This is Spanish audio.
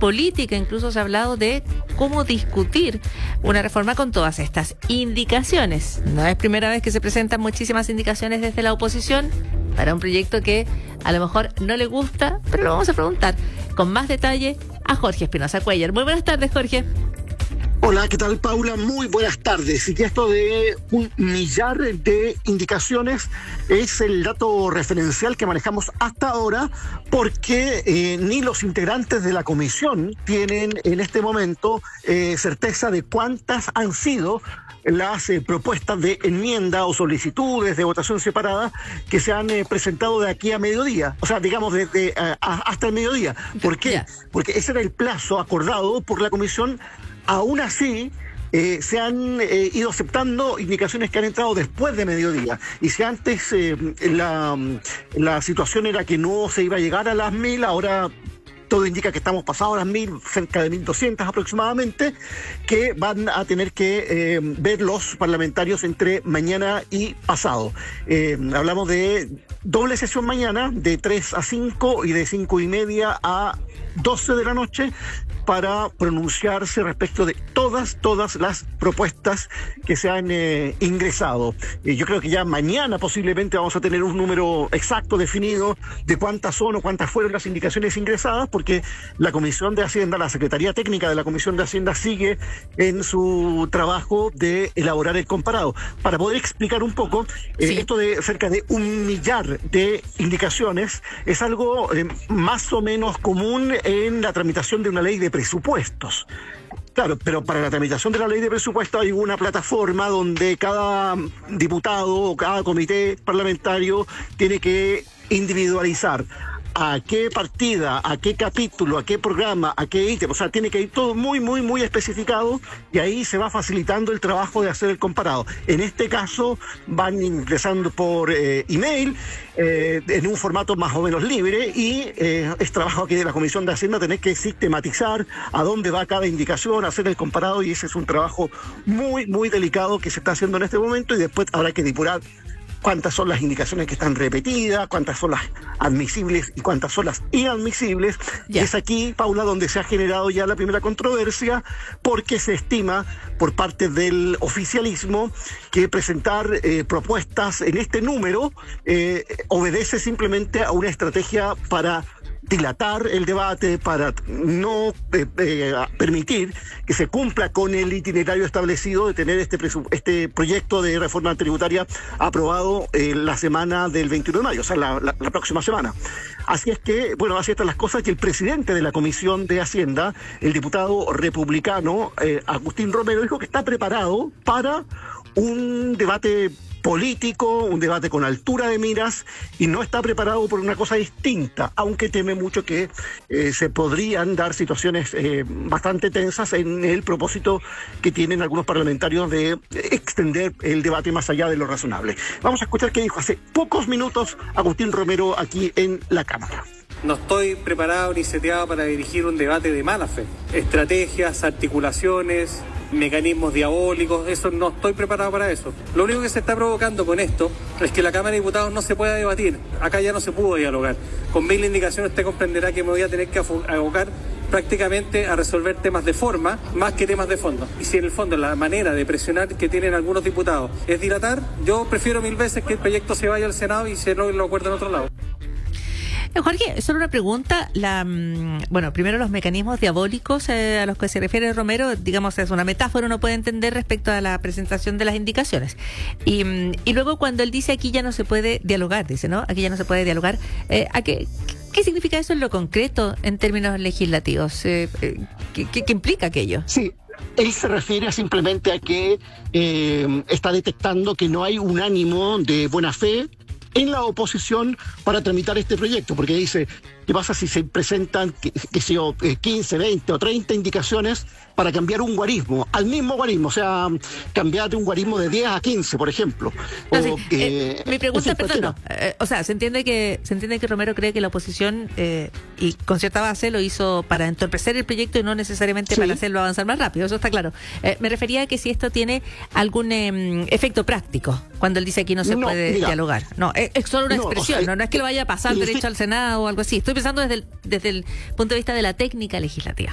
política, incluso se ha hablado de cómo discutir una reforma con todas estas indicaciones. No es primera vez que se presentan muchísimas indicaciones desde la oposición para un proyecto que a lo mejor no le gusta, pero lo vamos a preguntar con más detalle a Jorge Espinosa Cuéllar. Muy buenas tardes, Jorge. Hola, ¿qué tal, Paula? Muy buenas tardes. Y que esto de 1 millar de indicaciones es el dato referencial que manejamos hasta ahora, porque ni los integrantes de la comisión tienen en este momento certeza de cuántas han sido las propuestas de enmienda o solicitudes de votación separada que se han presentado de aquí a mediodía, o sea, digamos hasta el mediodía. ¿Por qué? Yeah. Porque ese era el plazo acordado por la comisión. Aún así, se han ido aceptando indicaciones que han entrado después de mediodía. Y si antes la situación era que no se iba a llegar a las 1.000, ahora todo indica que estamos pasados a las 1.000, cerca de 1.200 aproximadamente, que van a tener que ver los parlamentarios entre mañana y pasado. Hablamos de doble sesión mañana, de 3 a 5 y de 5:30 a 12 de la noche, para pronunciarse respecto de todas las propuestas que se han ingresado. Yo creo que ya mañana posiblemente vamos a tener un número exacto definido de cuántas son o cuántas fueron las indicaciones ingresadas, porque la Comisión de Hacienda, la Secretaría Técnica de la Comisión de Hacienda sigue en su trabajo de elaborar el comparado. Para poder explicar un poco, esto de cerca de 1 millar de indicaciones es algo más o menos común en la tramitación de una ley de presupuestos. Claro, pero para la tramitación de la ley de presupuestos hay una plataforma donde cada diputado o cada comité parlamentario tiene que individualizar a qué partida, a qué capítulo, a qué programa, a qué ítem, o sea, tiene que ir todo muy especificado, y ahí se va facilitando el trabajo de hacer el comparado. En este caso van ingresando por email, en un formato más o menos libre, y es trabajo aquí de la Comisión de Hacienda tener que sistematizar a dónde va cada indicación, hacer el comparado, y ese es un trabajo muy delicado que se está haciendo en este momento, y después habrá que depurar cuántas son las indicaciones que están repetidas, cuántas son las admisibles y cuántas son las inadmisibles. Yeah. Es aquí, Paula, donde se ha generado ya la primera controversia, porque se estima por parte del oficialismo que presentar propuestas en este número obedece simplemente a una estrategia para dilatar el debate, para no permitir que se cumpla con el itinerario establecido de tener este proyecto de reforma tributaria aprobado la semana del 21 de mayo, o sea, la próxima semana. Así es que, bueno, así están las cosas, que el presidente de la Comisión de Hacienda, el diputado republicano Agustín Romero, dijo que está preparado para un debate político, un debate con altura de miras, y no está preparado por una cosa distinta, aunque teme mucho que se podrían dar situaciones bastante tensas en el propósito que tienen algunos parlamentarios de extender el debate más allá de lo razonable. Vamos a escuchar qué dijo hace pocos minutos Agustín Romero aquí en la Cámara. No estoy preparado ni seteado para dirigir un debate de mala fe. Estrategias, articulaciones, mecanismos diabólicos, eso no estoy preparado para eso. Lo único que se está provocando con esto es que la Cámara de Diputados no se pueda debatir. Acá ya no se pudo dialogar. Con 1.000 indicaciones usted comprenderá que me voy a tener que abocar prácticamente a resolver temas de forma más que temas de fondo. Y si en el fondo la manera de presionar que tienen algunos diputados es dilatar, yo prefiero 1000 veces que el proyecto se vaya al Senado y se logre el acuerdo en otro lado. Jorge, solo una pregunta. Bueno, primero, los mecanismos diabólicos a los que se refiere Romero, digamos, es una metáfora, uno puede entender respecto a la presentación de las indicaciones. Y luego, cuando él dice aquí ya no se puede dialogar, dice, ¿no? Aquí ya no se puede dialogar. ¿Qué significa eso en lo concreto en términos legislativos? ¿Qué implica aquello? Sí. Él se refiere simplemente a que está detectando que no hay un ánimo de buena fe en la oposición para tramitar este proyecto, porque dice, ¿qué pasa si se presentan, 15, 20 o 30 indicaciones para cambiar un guarismo, al mismo guarismo, o sea, cambiar de un guarismo de 10 a 15, por ejemplo? No, mi pregunta, perdón, o sea, se entiende que Romero cree que la oposición, y con cierta base, lo hizo para entorpecer el proyecto y no necesariamente para hacerlo avanzar más rápido, eso está claro. Me refería a que si esto tiene algún efecto práctico, cuando él dice aquí no se puede dialogar. No, es solo una expresión, o sea, no es que lo vaya a pasar derecho al Senado o algo así. Estoy pensando desde el punto de vista de la técnica legislativa.